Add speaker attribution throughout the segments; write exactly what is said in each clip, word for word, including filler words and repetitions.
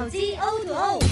Speaker 1: 資 O to O。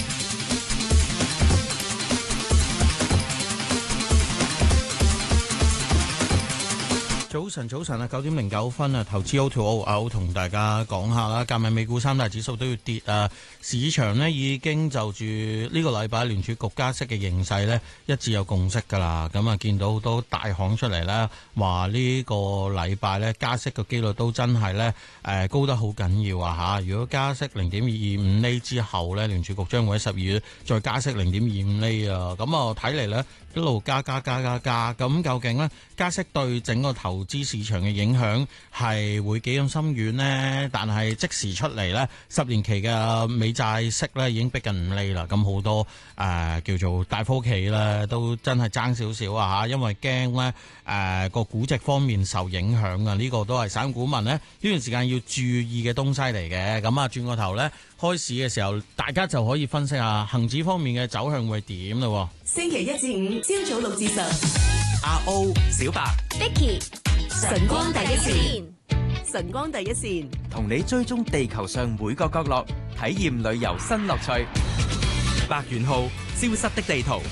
Speaker 2: 早晨，早晨啊，九點零九分啊，投資 O to O 啊，我同大家講下啦。今日美股三大指數都要跌啊，市場呢已經就住呢個禮拜聯儲局加息嘅形勢呢一致有共識㗎啦。咁啊，見到好多大行出嚟呢話呢個禮拜呢加息嘅機率都真係呢誒高得好緊要啊嚇！如果加息零點二五厘之後呢，聯儲局將會喺十二月再加息零點二五厘啊。咁啊，睇嚟呢一路加加加加加，咁究竟呢加息對整個投資市場嘅影響係會幾咁深遠呢？但係即時出嚟呢，十年期嘅美債息呢已經逼近五厘啦。咁好多誒、呃、叫做大科企呢都真係爭少少啊嚇，因為驚呢誒個估值方面受影響啊。呢、呢個都係散股民呢呢段時間要注意嘅東西嚟嘅。咁啊，轉個頭呢，開市嘅時候，大家就可以分析下恒指方面嘅走向會點咯。
Speaker 3: 星期一至五朝早六至十，
Speaker 4: 阿 O 小白
Speaker 1: Vicky 晨光第一線，
Speaker 3: 晨光第一線，
Speaker 4: 同你追蹤地球上每個角落，體驗旅遊新樂趣。白元浩消失的地圖，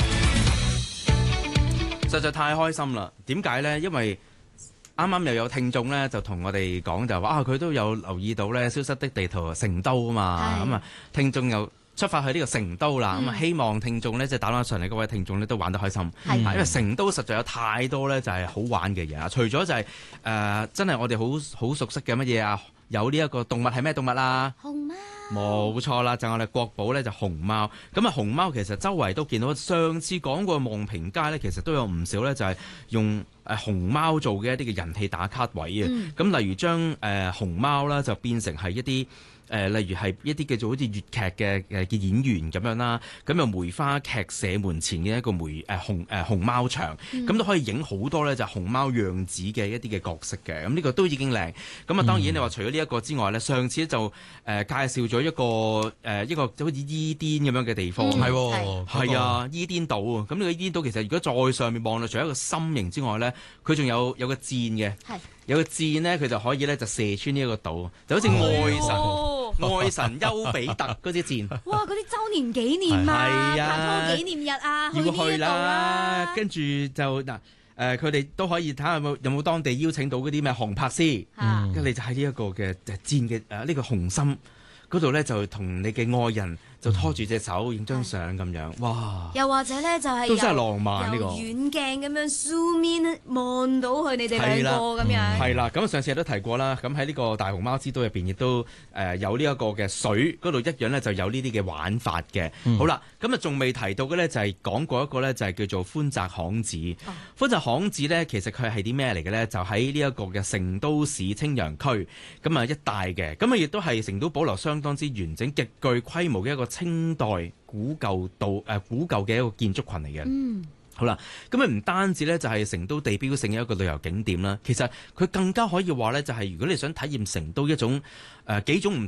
Speaker 4: 實在太開心啦！點解呢？因為啱啱又有聽眾咧，就同我哋講就話啊，佢都有留意到咧，消失的地圖成都啊嘛，咁啊，聽眾又出發去呢個成都啦，咁啊、嗯，希望聽眾咧，即係打返上嚟嗰位聽眾咧，都玩得開心。係，因為成都實在有太多咧，就係好玩嘅嘢啊！除咗就係、是、誒、呃，真係我哋好好熟悉嘅乜嘢啊？有呢一個動物係咩動物啊？
Speaker 1: 熊貓。
Speaker 4: 冇錯啦，就係、我哋國寶咧就熊貓。咁啊，熊貓其實周圍都見到，上次講過望平街咧，其實都有唔少咧，就係用誒熊貓做嘅一啲嘅人氣打卡位啊。咁、嗯、例如將誒、呃、熊貓啦，就變成係一啲。誒、呃，例如係一啲叫做好似粵劇嘅誒嘅演員咁樣啦，咁又梅花劇社門前嘅一個梅誒、呃、熊誒、呃、熊貓場，咁、嗯、都可以影好多咧就熊貓樣子嘅一啲嘅角色嘅，咁呢個都已經靚。咁啊，當然你話除咗呢一個之外咧，上次就誒、呃、介紹咗一個誒、呃、一個好似伊甸咁樣嘅地方，係喎係啊，伊甸島啊。咁呢個伊甸島其實如果再上面望到，除咗一個心形之外咧，佢仲有有個箭嘅，有個箭咧，佢就可以咧就射穿呢一個島，就好似愛神。哦愛神丘比特嗰支箭，
Speaker 1: 哇！嗰啲周年紀念啊，拍拖紀念日啊，
Speaker 4: 要去啦。跟住就嗱，誒佢哋都可以睇下有冇有冇當地邀請到嗰啲咩航拍師，跟住、嗯、你就喺呢一個嘅箭嘅誒呢個紅心嗰度咧，就同你嘅愛人。就拖住隻手影張相咁樣，哇！
Speaker 1: 又或者咧就係
Speaker 4: 都真係浪漫呢個
Speaker 1: 遠鏡咁樣 zoom in 望到佢你哋兩個咁樣。
Speaker 4: 係啦，咁上次都提過啦。咁喺呢個大熊貓之都入邊，亦都誒有呢一個嘅水嗰度一樣咧，就有呢啲嘅玩法嘅。嗯、好啦，咁啊仲未提到嘅咧，就係講過一個咧，就係叫做寬窄巷子。哦、寬窄巷子咧，其實佢係啲咩嚟嘅咧？就喺呢一個嘅成都市青羊區咁啊一帶嘅，咁啊亦都係成都保留相當之完整、極具規模嘅一個清代古舊道誒、呃、古舊嘅一個建築群嚟嘅。嗯，好啦，咁啊唔單止咧就係成都地標性嘅一個旅遊景點啦，其實佢更加可以話咧就係如果你想體驗成都一種誒、呃、幾種唔